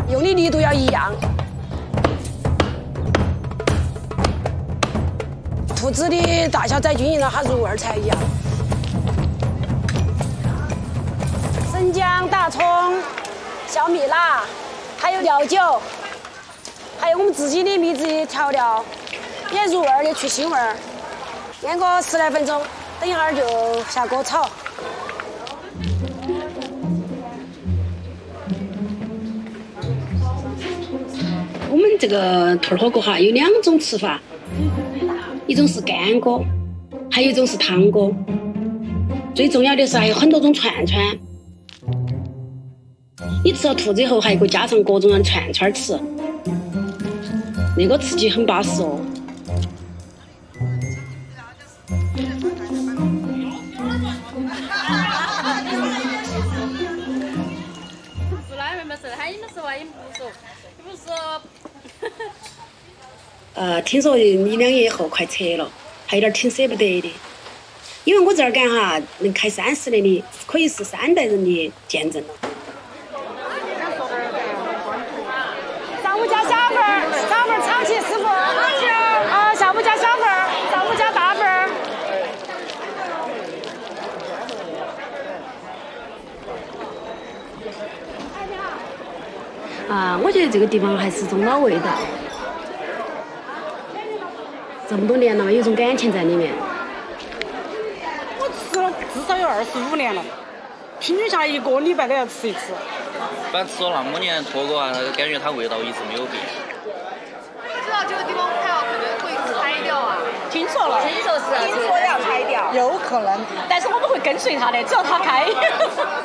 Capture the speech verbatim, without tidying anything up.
用的力度要一样。兔子的大小再均匀了，它入味才一样。生姜、大葱、小米辣，还有料酒，还有我们自己的秘制调料，也入味的去腥味儿。腌个十来分钟，等一会儿就下锅炒。 我们这个兔儿火锅哈有两种吃法，一种是干锅，还有一种是汤锅。最重要的是还有很多种串串。你吃了兔子以后，还可以加上各种样的串串吃，那个刺激很巴适哦。 是哪位没事？喊你们说话，你们不说，你不说。 呃，听说你两爷后快撤了，还有点挺舍不得的。因为我这儿干哈能开三十年的，可以是三代人的见证了。 上午加小份儿，小份儿炒起师傅。啊，下午加小份儿，上午加大份儿。 啊，我觉得这个地方还是中老味道。这么多年了嘛，有种感情在里面。 我吃了至少有二十五年了，平均下来一个礼拜都要吃一次。 反正吃了那么年火锅啊，感觉它味道一直没有变。 知道这个地方开了可能会拆掉啊？ 听说了， 听说是啊， 听说要拆掉，有可能，但是我们会跟随他的，只要他开。